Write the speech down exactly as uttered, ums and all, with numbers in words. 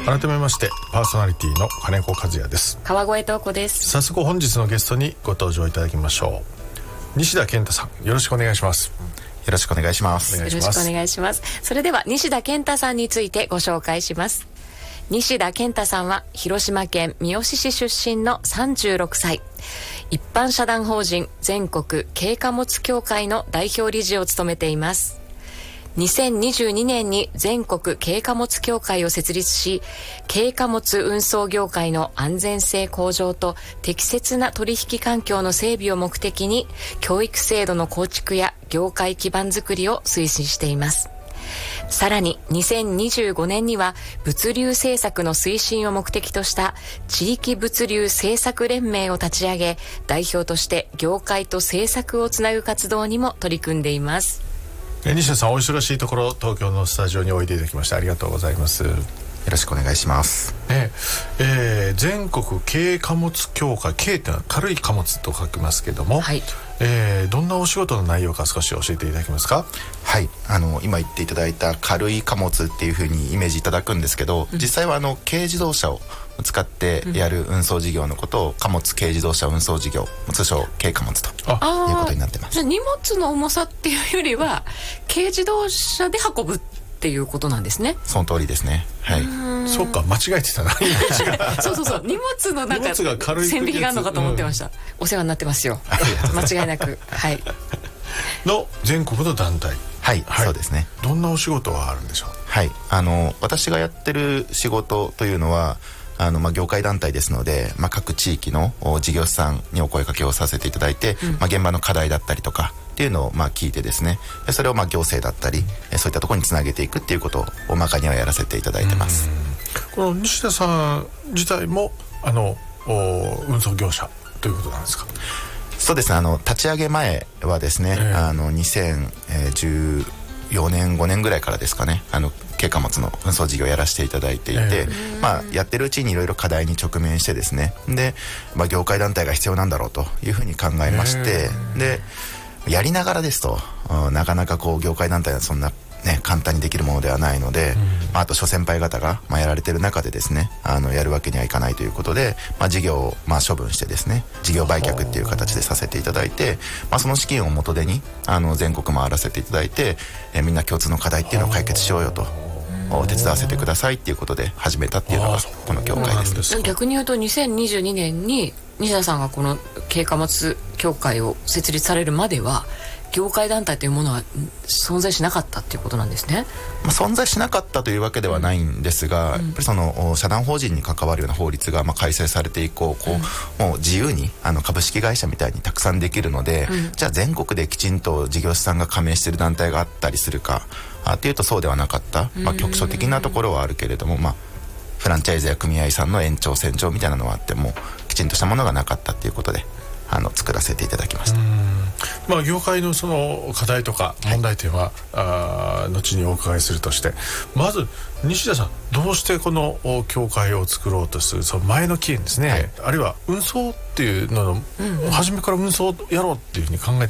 改めましてパーソナリティの金子和也です。 川越東子です。 早速本日のゲストにご登場いただきましょう。西田健太さん、よろしくお願いします。 よろしくお願いします。 よろしくお願いします。それでは西田健太さんについてご紹介します。西田健太さんは広島県三次市出身のさんじゅうろくさい、一般社団法人全国軽貨物協会の代表理事を務めています。にせんにじゅうにねんに全国軽貨物協会を設立し、軽貨物運送業界の安全性向上と適切な取引環境の整備を目的に教育制度の構築や業界基盤づくりを推進しています。さらににせんにじゅうごねんには物流政策の推進を目的とした地域物流政策連盟を立ち上げ、代表として業界と政策をつなぐ活動にも取り組んでいます。 え西田さん、お忙しいところ東京のスタジオにおいでいただきましてありがとうございます。 よろしくお願いします。 ねえー、全国軽貨物協会、軽ってのは軽い貨物と書きますけども、 はい、 えー、どんなお仕事の内容か少し教えていただけますか。 はい、あの今言っていただいた軽い貨物っていうふうにイメージいただくんですけど、うん、実際はあの軽自動車を使ってやる運送事業のことを貨物軽自動車運送事業、通称軽貨物ということになってます。 じゃあ荷物の重さっていうよりは軽自動車で運ぶっていうことなんですね。 その通りですね。はい。 そっか、間違えてたな。 そうそうそう、荷物のなんか荷物が軽い線引きがあるのかと思ってました。うん、お世話になってますよ。間違いなく。はい。 の全国の団体。 はい、はい、そうですね。 どんなお仕事があるんでしょう。 はい、あの私がやってる仕事というのは。あのまあ、業界団体ですので、まあ、各地域の事業者さんにお声掛けをさせていただいて、うん、まあ、現場の課題だったりとかっていうのをまあ聞いてですね、それをまあ行政だったりそういったところにつなげていくっていうことを大まかにはやらせていただいてます。 この西田さん自体もあの運送業者ということなんですか。 そうですね、あの立ち上げ前はですね、えー、あのにせんじゅうよねんごねんぐらいからですかね、あの軽貨物の運送事業をやらせていただいていて、えーまあ、やってるうちにいろいろ課題に直面してですね、で、まあ、業界団体が必要なんだろうというふうに考えまして、えー、でやりながらですとなかなかこう業界団体はそんなね、簡単にできるものではないので、うんまあ、あと諸先輩方が、まあ、やられてる中でですね、あのやるわけにはいかないということで、まあ、事業を、まあ、処分してですね、事業売却っていう形でさせていただいて、まあ、その資金を元手にあの全国回らせていただいて、えみんな共通の課題っていうのを解決しようよと手伝わせてくださいっていうことで始めたっていうのがこの協会です。 逆に言うとにせんにじゅうにねんに西田さんがこの軽貨物協会を設立されるまでは業界団体というものは存在しなかったっていうことなんですね。 まあ、存在しなかったというわけではないんですが、うん、やっぱりその社団法人に関わるような法律がまあ改正されて以降こう、うん、もう自由にあの株式会社みたいにたくさんできるので、うん、じゃあ全国できちんと事業者さんが加盟している団体があったりするかあっていうとそうではなかった、まあ、局所的なところはあるけれども、まあ、フランチャイズや組合さんの延長線上みたいなのはあってもきちんとしたものがなかったっていうことであの作らせていただきました。 うん、まあ、業界のその課題とか問題点は、はい、あ後にお伺いするとして、まず西田さんどうしてこの協会を作ろうとするその前の期限ですね、はい、あるいは運送っていうのの、うんうん、初めから運送やろうっていうふうに考え